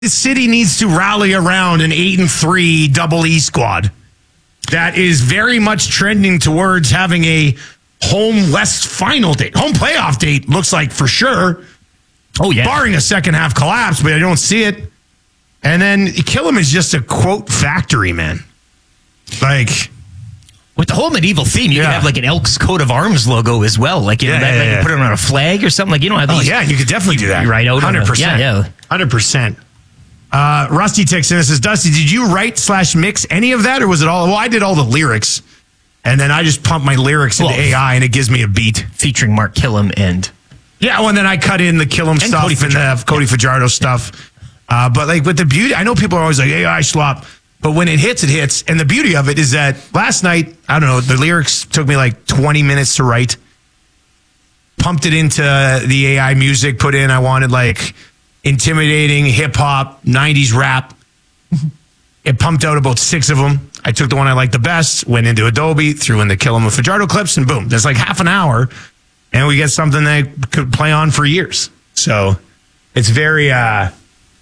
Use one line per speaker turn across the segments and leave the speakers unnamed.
the city needs to rally around an 8-3 double E squad that is very much trending towards having a home West final date. Home playoff date looks like for sure.
Oh, yeah.
Barring a second half collapse, but I don't see it. And then Killam is just a quote factory, man. Like,
with the whole medieval theme, you can have like an Elks coat of arms logo as well. Like, you know, you put it on a flag or something. Like, you don't have these.
Oh, yeah, you could definitely do that.
Right out
100%.
Yeah.
100%. Rusty texts in and says, Dusty, did you write/mix any of that, or was it all? Well, I did all the lyrics, and then I just pump my lyrics into AI, and it gives me a beat.
Featuring Mark Killam and...
Yeah, well, and then I cut in the Killam stuff and the Cody Fajardo stuff. But like with the beauty, I know people are always like, AI slop. But when it hits, it hits. And the beauty of it is that last night, I don't know, the lyrics took me like 20 minutes to write. Pumped it into the AI music, put in, I wanted like intimidating hip-hop, 90s rap. It pumped out about 6 of them. I took the one I liked the best, went into Adobe, threw in the Killam and Fajardo clips, and boom, there's like half an hour, and we get something that could play on for years. So it's very handy.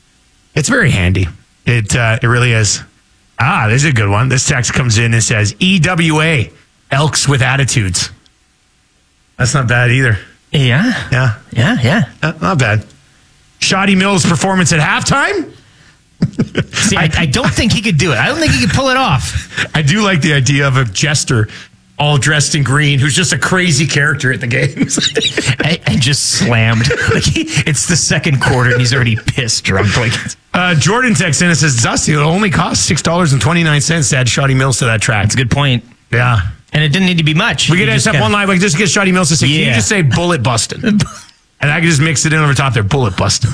It really is. There's a good one. This text comes in and says, EWA, Elks with Attitudes. That's not bad either.
Yeah.
Not bad. Shoddy Mills' performance at halftime?
See, I don't think he could do it. I don't think he could pull it off.
I do like the idea of a jester all dressed in green who's just a crazy character at the games.
and just slammed. Like it's the second quarter and he's already pissed drunk. Like
Jordan texts in and says, Dusty, it only cost $6.29 to add Shoddy Mills to that track.
That's a good point.
Yeah.
And it didn't need to be much.
We could just have one line, like just get Shoddy Mills to say, can you just say bullet bustin'? And I can just mix it in over top there, bullet bustin'.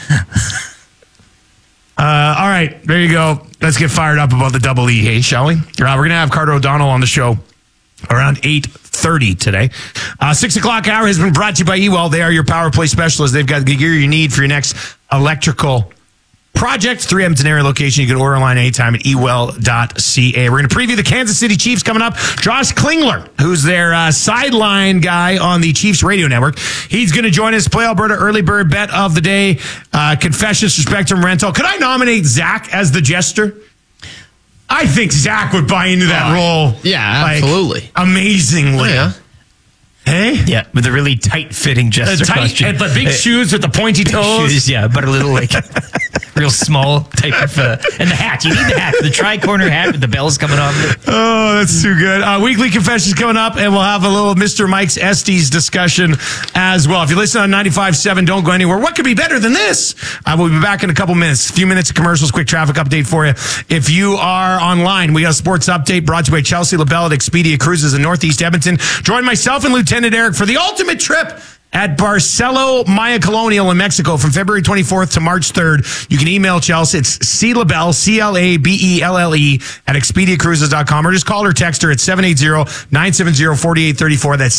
All right, there you go. Let's get fired up about the double E, hey, shall we? We're going to have Carter O'Donnell on the show around 8:30 today. 6 o'clock hour has been brought to you by Ewell. They are your power play specialists. They've got the gear you need for your next electrical project. 3 Edmonton area location. You can order online anytime at ewell.ca. We're going to preview the Kansas City Chiefs coming up. Josh Klingler, who's their sideline guy on the Chiefs radio network. He's going to join us. Play Alberta early bird bet of the day. Confessions for Spectrum Rental. Could I nominate Zach as the jester? I think Zach would buy into that role.
Yeah, absolutely.
Amazingly.
Oh, yeah.
Hey?
Yeah, with a really tight-fitting jester costume.
But big shoes with the pointy toes.
Shoes, yeah, but a little like real small type of... and the hat. You need the hat. The tri-corner hat with the bells coming off it.
Oh, that's too good. Weekly Confessions coming up, and we'll have a little Mr. Mike's Estes discussion as well. If you listen on 95.7, don't go anywhere. What could be better than this? We'll be back in a couple minutes. A few minutes of commercials, quick traffic update for you. If you are online, we got a sports update brought to you by Chelsea LaBelle at Expedia Cruises in Northeast Edmonton. Join myself and Lieutenant Eric for the ultimate trip at Barcelo Maya Colonial in Mexico from February 24th to March 3rd. You can email Chelsea. It's CLaBelle, CLABELLE at ExpediaCruises.com, or just call or text her at 780-970-4834. That's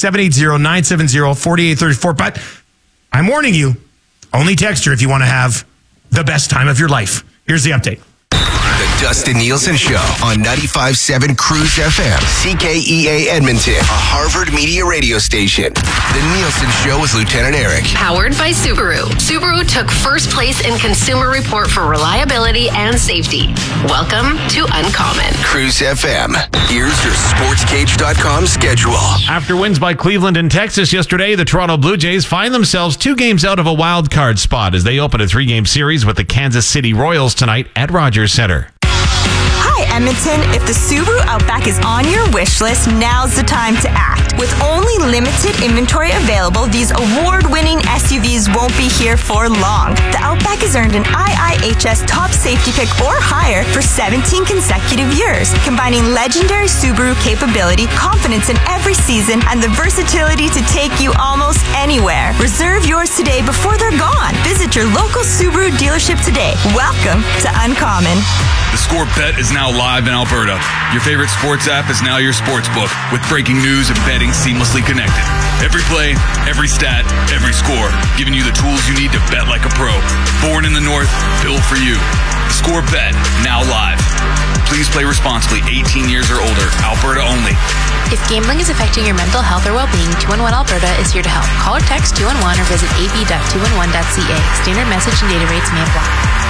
780-970-4834. But I'm warning you, only text her if you want to have the best time of your life. Here's the update.
The Dustin Nielsen Show on 95.7 Cruise FM, CKEA Edmonton, a Harvard Media radio station. The Nielsen Show with Lieutenant Eric.
Powered by Subaru. Subaru took first place in Consumer Report for reliability and safety. Welcome to Uncommon.
Cruise FM. Here's your SportsCage.com schedule.
After wins by Cleveland and Texas yesterday, the Toronto Blue Jays find themselves 2 games out of a wild card spot as they open a 3-game series with the Kansas City Royals tonight at Rogers Center.
Hi, Edmonton. If the Subaru Outback is on your wish list, now's the time to act. With only limited inventory available, these award-winning SUVs won't be here for long. The Outback has earned an IIHS top safety pick or higher for 17 consecutive years, combining legendary Subaru capability, confidence in every season, and the versatility to take you almost anywhere. Reserve yours today before they're gone. Visit your local Subaru dealership today. Welcome to Uncommon.
The Score Bet is now live in Alberta. Your favorite sports app is now your sports book, with breaking news and betting seamlessly connected. Every play, every stat, every score, giving you the tools you need to bet like a pro. Born in the North, built for you. The Score Bet, now live. Please play responsibly, 18 years or older, Alberta only.
If gambling is affecting your mental health or well-being, 211 Alberta is here to help. Call or text 211 or visit ab.211.ca. Standard message and data rates may apply.